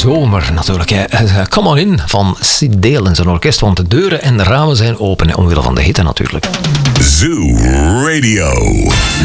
zomer natuurlijk. Come on in van Sid Dale en zijn orkest, want de deuren en de ramen zijn open, omwille van de hitte natuurlijk. Zoo Radio.